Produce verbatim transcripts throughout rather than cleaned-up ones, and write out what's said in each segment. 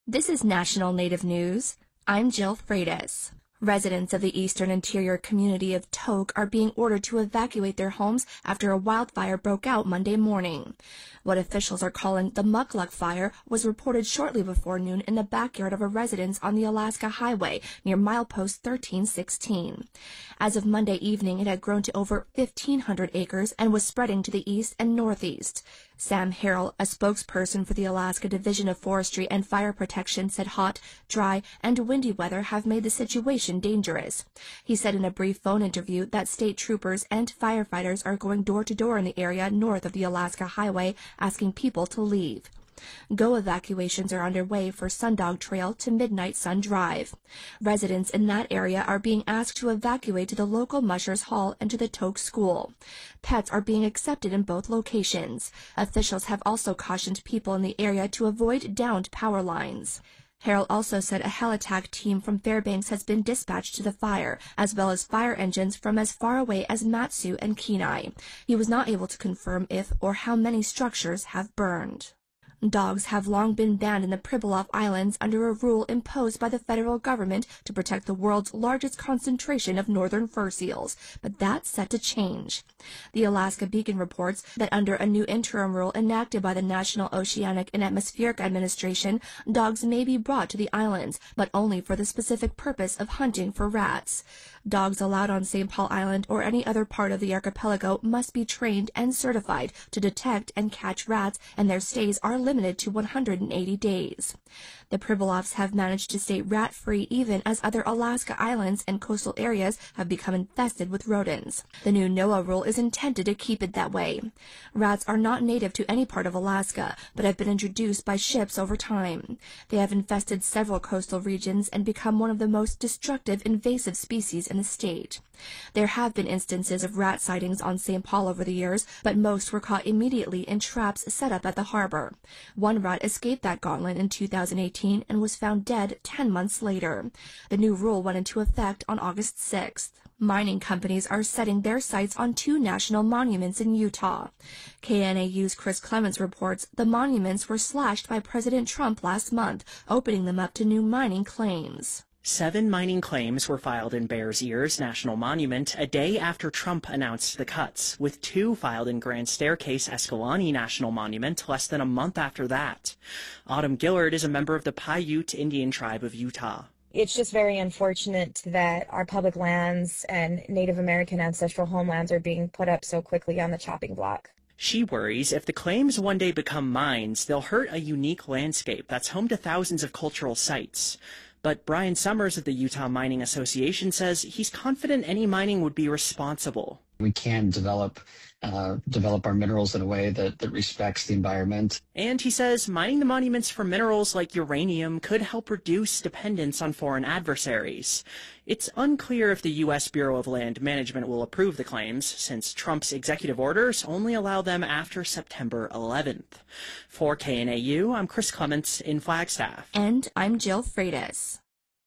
This is National Native News. I'm Jill Freitas. Residents of the eastern interior community of Tok are being ordered to evacuate their homes after a wildfire broke out Monday morning. What officials are calling the Mukluk Fire was reported shortly before noon in the backyard of a residence on the Alaska Highway near milepost thirteen sixteen. As of Monday evening, it had grown to over fifteen hundred acres and was spreading to the east and northeast. Sam Harrell, a spokesperson for the Alaska Division of Forestry and Fire Protection, said hot, dry, and windy weather have made the situation dangerous. He said in a brief phone interview that state troopers and firefighters are going door to door in the area north of the Alaska Highway, asking people to leave. Go evacuations are underway for Sundog Trail to Midnight Sun Drive. Residents in that area are being asked to evacuate to the local Mushers Hall and to the Tok School. Pets are being accepted in both locations. Officials have also cautioned people in the area to avoid downed power lines. Harrell also said a helitack team from Fairbanks has been dispatched to the fire, as well as fire engines from as far away as Matsu and Kenai. He was not able to confirm if or how many structures have burned. Dogs have long been banned in the Pribilof Islands under a rule imposed by the federal government to protect the world's largest concentration of northern fur seals, but that's set to change. The Alaska Beacon reports that under a new interim rule enacted by the National Oceanic and Atmospheric Administration, dogs may be brought to the islands, but only for the specific purpose of hunting for rats. Dogs allowed on Saint Paul Island or any other part of the archipelago must be trained and certified to detect and catch rats, and their stays are limited to one hundred eighty days. The Pribilofs have managed to stay rat-free even as other Alaska islands and coastal areas have become infested with rodents. The new NOAA rule is intended to keep it that way. Rats are not native to any part of Alaska, but have been introduced by ships over time. They have infested several coastal regions and become one of the most destructive invasive species in the state. There have been instances of rat sightings on Saint Paul over the years, but most were caught immediately in traps set up at the harbor. One rat escaped that gauntlet in two thousand eighteen and was found dead ten months later. The new rule went into effect on August sixth. Mining companies are setting their sights on two national monuments in Utah. K N A U's Chris Clements reports the monuments were slashed by President Trump last month, opening them up to new mining claims. Seven mining claims were filed in Bears Ears National Monument a day after Trump announced the cuts, with two filed in Grand Staircase Escalante National Monument less than a month after that. Autumn Gillard is a member of the Paiute Indian tribe of Utah. It's just very unfortunate that our public lands and Native American ancestral homelands are being put up so quickly on the chopping block. She worries if the claims one day become mines, they'll hurt a unique landscape that's home to thousands of cultural sites. But Brian Summers of the Utah Mining Association says he's confident any mining would be responsible. We can develop uh, develop our minerals in a way that, that respects the environment. And he says mining the monuments for minerals like uranium could help reduce dependence on foreign adversaries. It's unclear if the U S Bureau of Land Management will approve the claims, since Trump's executive orders only allow them after September eleventh. For K N A U, I'm Chris Clements in Flagstaff. And I'm Jill Freitas.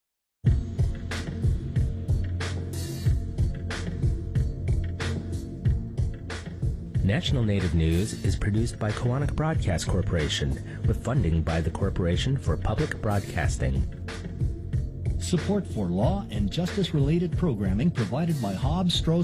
National Native News is produced by Koahnic Broadcast Corporation with funding by the Corporation for Public Broadcasting. Support for law and justice-related programming provided by Hobbs, Strauss,